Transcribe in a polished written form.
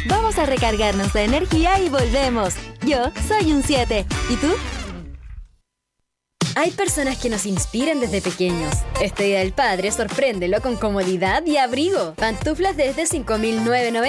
Vamos a recargarnos de energía y volvemos. Yo soy un 7. ¿Y tú? Hay personas que nos inspiran desde pequeños. Este Día del Padre, sorpréndelo con comodidad y abrigo. Pantuflas desde 5.990.